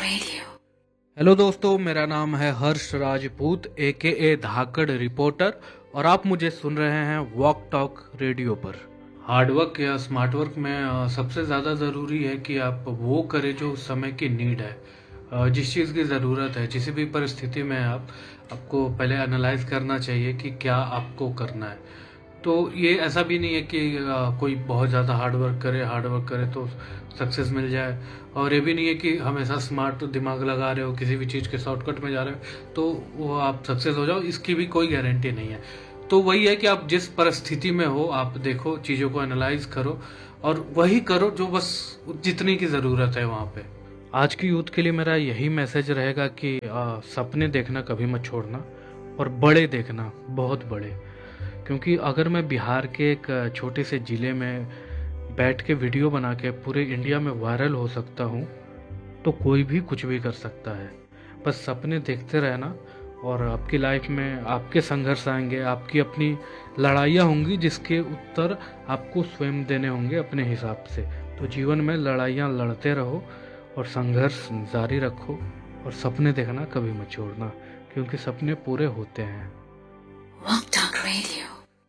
Hello दोस्तों, मेरा नाम है हर्ष राजपूत AKA धाकड़ रिपोर्टर और आप मुझे सुन रहे हैं वॉक टॉक रेडियो पर। हार्डवर्क या स्मार्ट वर्क में सबसे ज़्यादा ज़रूरी है कि आप वो करें जो उस समय की नीड है। जिस चीज़ की ज़रूरत है, किसी भी परिस्थिति में आपको पहले एनालाइज करना चाहिए कि क्या आपको करना है। तो ये ऐसा भी नहीं है कि कोई बहुत ज़्यादा हार्डवर्क करे तो सक्सेस मिल जाए, और ये भी नहीं है कि हमेशा स्मार्ट दिमाग लगा रहे हो, किसी भी चीज़ के शॉर्टकट में जा रहे हो तो वो आप सक्सेस हो जाओ, इसकी भी कोई गारंटी नहीं है। तो वही है कि आप जिस परिस्थिति में हो आप देखो, चीज़ों को एनालाइज करो और वही करो जो बस जितनी की ज़रूरत है वहाँ पे। आज की यूथ के लिए मेरा यही मैसेज रहेगा कि सपने देखना कभी मत छोड़ना और बड़े देखना, बहुत बड़े। क्योंकि अगर मैं बिहार के एक छोटे से ज़िले में बैठ के वीडियो बना के पूरे इंडिया में वायरल हो सकता हूँ, तो कोई भी कुछ भी कर सकता है। बस सपने देखते रहना और आपकी लाइफ में आपके संघर्ष आएंगे, आपकी अपनी लड़ाइयाँ होंगी जिसके उत्तर आपको स्वयं देने होंगे अपने हिसाब से। तो जीवन में लड़ाइयाँ लड़ते रहो और संघर्ष जारी रखो और सपने देखना कभी मत छोड़ना, क्योंकि सपने पूरे होते हैं। Walk Talk Radio.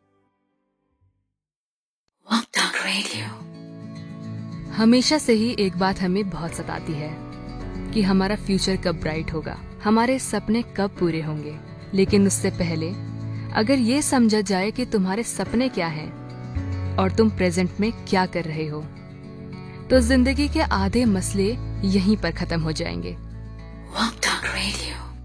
Walk Talk Radio. हमेशा से ही एक बात हमें बहुत सताती है कि हमारा फ्यूचर कब ब्राइट होगा, हमारे सपने कब पूरे होंगे। लेकिन उससे पहले अगर ये समझा जाए कि तुम्हारे सपने क्या हैं और तुम प्रेजेंट में क्या कर रहे हो, तो जिंदगी के आधे मसले यहीं पर खत्म हो जाएंगे। Walk Talk Radio.